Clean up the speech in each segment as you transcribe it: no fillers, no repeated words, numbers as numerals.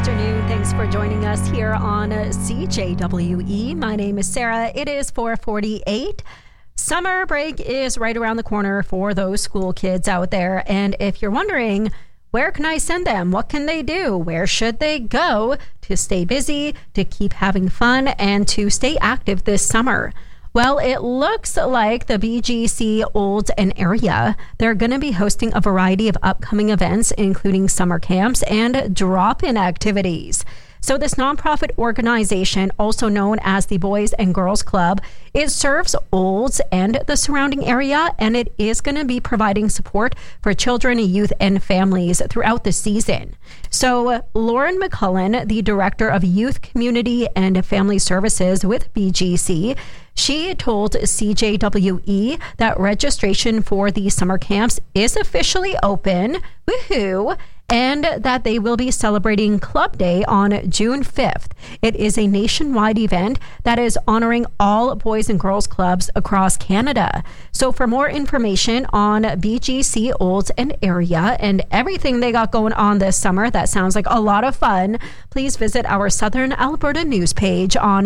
afternoon. Thanks for joining us here on CJWE. My name is Sarah. It is 4:48. Summer break is right around the corner for those school kids out there. And if you're wondering, where can I send them? What can they do? Where should they go to stay busy, to keep having fun, and to stay active this summer? Well, it looks like the BGC Olds and area, they're going to be hosting a variety of upcoming events, including summer camps and drop-in activities. So this nonprofit organization, also known as the Boys and Girls Club, it serves Olds and the surrounding area, and it is going to be providing support for children, youth, and families throughout the season. So Lauren McCullen, the Director of Youth, Community, and Family Services with BGC, she told CJWE that registration for the summer camps is officially open. Woohoo! And that they will be celebrating Club Day on June 5th. It is a nationwide event that is honoring all boys and girls clubs across Canada. So for more information on BGC Olds and area and everything they got going on this summer, that sounds like a lot of fun, please visit our Southern Alberta news page on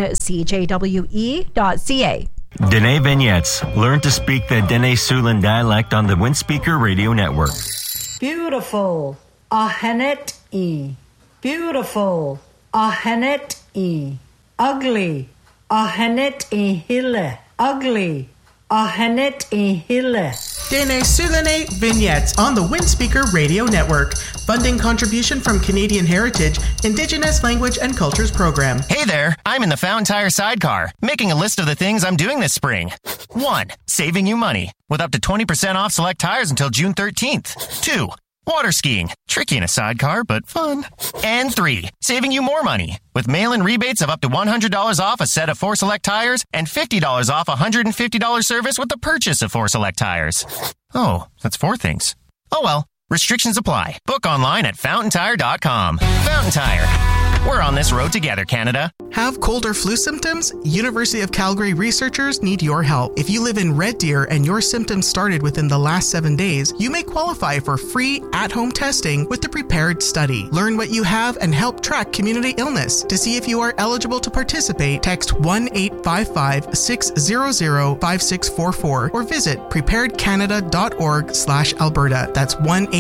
cjwe.ca. Dene Vignettes. Learn to speak the Dene Siouxland dialect on the Windspeaker Radio Network. Beautiful. Ahenet e. Beautiful. Ahenet e. Ugly. Ahenet e hille. Ugly. Ahenet e hille. Dene Siouxland Vignettes on the Windspeaker Radio Network. Funding contribution from Canadian Heritage, Indigenous Language and Cultures Program. Hey there, I'm in the Fountain Tire sidecar, making a list of the things I'm doing this spring. 1. Saving you money, with up to 20% off select tires until June 13th. 2. Water skiing. Tricky in a sidecar, but fun. And 3. Saving you more money with mail-in rebates of up to $100 off a set of 4 select tires and $50 off a $150 service with the purchase of 4 select tires. Oh, that's 4 things. Oh well, restrictions apply. Book online at fountaintire.com. Fountain Tire. We're on this road together, Canada. Have cold or flu symptoms? University of Calgary researchers need your help. If you live in Red Deer and your symptoms started within the last 7 days, you may qualify for free at-home testing with the Prepared Study. Learn what you have and help track community illness. To see if you are eligible to participate, text 1-855-600-5644 or visit preparedcanada.org/Alberta. That's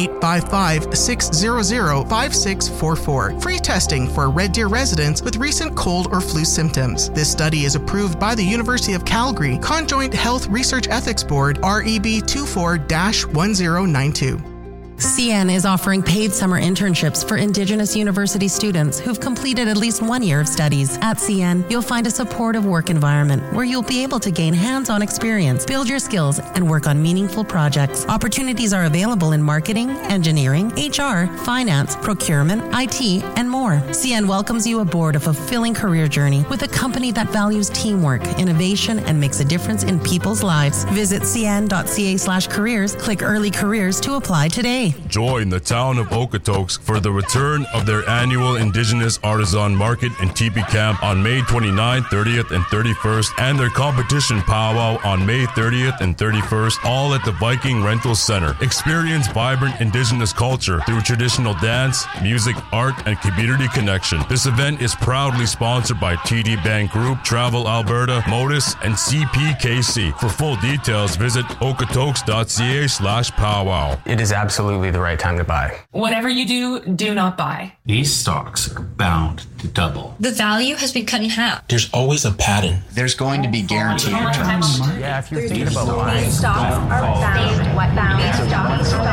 1-855-600-5644. Free testing for Red Deer residents with recent cold or flu symptoms. This study is approved by the University of Calgary Conjoint Health Research Ethics Board, REB 24-1092. CN is offering paid summer internships for Indigenous university students who've completed at least 1 year of studies. At CN, you'll find a supportive work environment where you'll be able to gain hands-on experience, build your skills, and work on meaningful projects. Opportunities are available in marketing, engineering, HR, finance, procurement, IT, and more. CN welcomes you aboard a fulfilling career journey with a company that values teamwork, innovation, and makes a difference in people's lives. Visit cn.ca/careers, click Early Careers to apply today. Join the town of Okotoks for the return of their annual Indigenous Artisan Market and Teepee Camp on May 29th, 30th, and 31st, and their competition powwow on May 30th and 31st, all at the Viking Rental Center. Experience vibrant Indigenous culture through traditional dance, music, art, and community connection. This event is proudly sponsored by TD Bank Group, Travel Alberta, Modus, and CPKC. For full details, visit okotoks.ca/powwow. It is absolutely the right time to buy. Whatever you do, do not buy. These stocks are bound to double. The value has been cut in half. There's always a pattern. There's going to be guaranteed returns. Yeah, if you're thinking about buying, Stocks are bound. What bound? Stocks are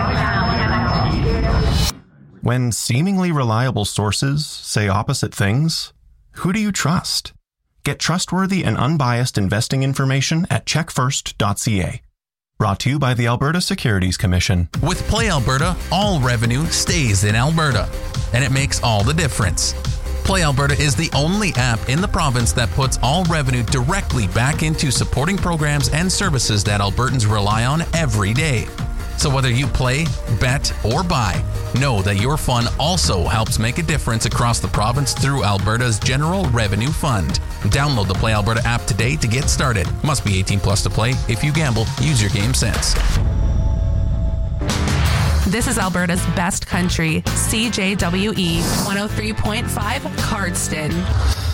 bound. When seemingly reliable sources say opposite things, who do you trust? Get trustworthy and unbiased investing information at checkfirst.ca. Brought to you by the Alberta Securities Commission. With Play Alberta, all revenue stays in Alberta, and it makes all the difference. Play Alberta is the only app in the province that puts all revenue directly back into supporting programs and services that Albertans rely on every day. So whether you play, bet, or buy, know that your fun also helps make a difference across the province through Alberta's General Revenue Fund. Download the Play Alberta app today to get started. Must be 18 plus to play. If you gamble, use your game sense. This is Alberta's best country, CJWE 103.5 Cardston.